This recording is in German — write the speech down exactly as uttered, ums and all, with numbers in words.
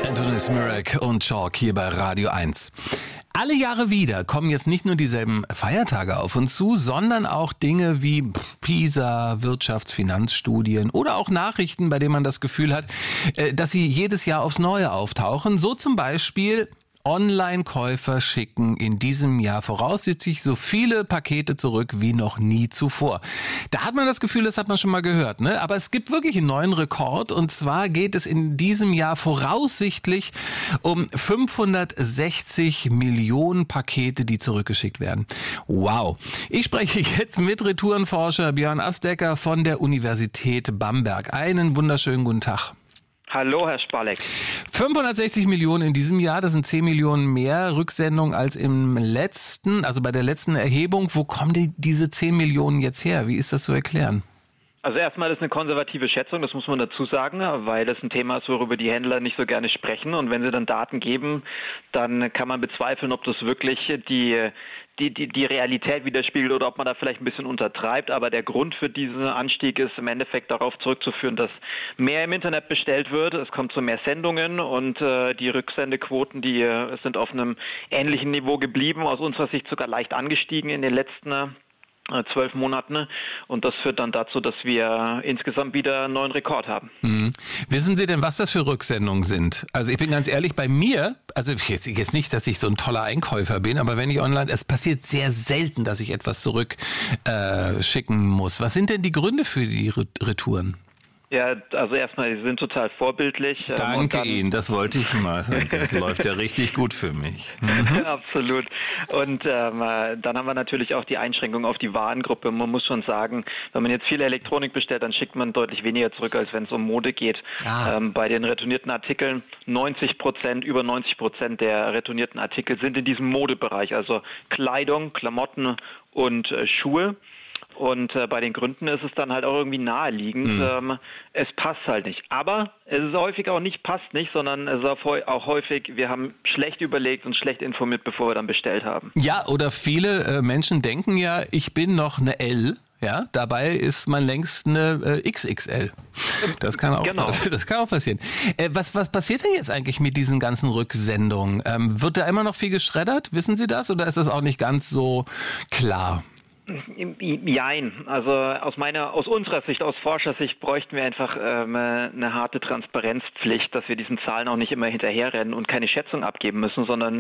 Anthony Smirek und Chalk hier bei Radio eins. Alle Jahre wieder kommen jetzt nicht nur dieselben Feiertage auf uns zu, sondern auch Dinge wie PISA, Wirtschafts-, Finanzstudien oder auch Nachrichten, bei denen man das Gefühl hat, dass sie jedes Jahr aufs Neue auftauchen. So zum Beispiel: Online-Käufer schicken in diesem Jahr voraussichtlich so viele Pakete zurück wie noch nie zuvor. Da hat man das Gefühl, das hat man schon mal gehört, ne? Aber es gibt wirklich einen neuen Rekord, und zwar geht es in diesem Jahr voraussichtlich um fünfhundertsechzig Millionen Pakete, die zurückgeschickt werden. Wow. Ich spreche jetzt mit Retourenforscher Björn Aßdecker von der Universität Bamberg. Einen wunderschönen guten Tag. Hallo, Herr Spalek. fünfhundertsechzig Millionen in diesem Jahr, das sind zehn Millionen mehr Rücksendungen als im letzten, also bei der letzten Erhebung. Wo kommen die, diese zehn Millionen jetzt her? Wie ist das zu erklären? Also erstmal ist eine konservative Schätzung, das muss man dazu sagen, weil das ein Thema ist, worüber die Händler nicht so gerne sprechen. Und wenn sie dann Daten geben, dann kann man bezweifeln, ob das wirklich die die die die Realität widerspiegelt oder ob man da vielleicht ein bisschen untertreibt. Aber der Grund für diesen Anstieg ist im Endeffekt darauf zurückzuführen, dass mehr im Internet bestellt wird. Es kommt zu mehr Sendungen, und äh, die Rücksendequoten, die äh, sind auf einem ähnlichen Niveau geblieben, aus unserer Sicht sogar leicht angestiegen in den letzten äh, zwölf Monaten, und das führt dann dazu, dass wir insgesamt wieder einen neuen Rekord haben. Mhm. Wissen Sie denn, was das für Rücksendungen sind? Also ich bin ganz ehrlich, bei mir, also jetzt, jetzt nicht, dass ich so ein toller Einkäufer bin, aber wenn ich online, es passiert sehr selten, dass ich etwas zurück äh, schicken muss. Was sind denn die Gründe für die Retouren? Ja, also erstmal, Sie sind total vorbildlich. Danke dann, Ihnen, das wollte ich mal sagen. Das läuft ja richtig gut für mich. Mhm. Absolut. Und ähm, dann haben wir natürlich auch die Einschränkung auf die Warengruppe. Man muss schon sagen, wenn man jetzt viel Elektronik bestellt, dann schickt man deutlich weniger zurück, als wenn es um Mode geht. Ah. Ähm, bei den retournierten Artikeln, neunzig Prozent, über neunzig Prozent der retournierten Artikel sind in diesem Modebereich, also Kleidung, Klamotten und äh, Schuhe. Und äh, bei den Gründen ist es dann halt auch irgendwie naheliegend. Mhm. Ähm, es passt halt nicht. Aber es ist häufig auch nicht passt nicht, sondern es ist auch häufig, wir haben schlecht überlegt und schlecht informiert, bevor wir dann bestellt haben. Ja, oder viele äh, Menschen denken ja, ich bin noch eine L. Ja, dabei ist man längst eine äh, X X L. Das kann auch, genau. das, das kann auch passieren. Äh, was, was passiert denn jetzt eigentlich mit diesen ganzen Rücksendungen? Ähm, wird da immer noch viel geschreddert? Wissen Sie das? Oder ist das auch nicht ganz so klar? Jein. Also aus meiner, aus unserer Sicht, aus Forschersicht bräuchten wir einfach ähm, eine harte Transparenzpflicht, dass wir diesen Zahlen auch nicht immer hinterherrennen und keine Schätzung abgeben müssen, sondern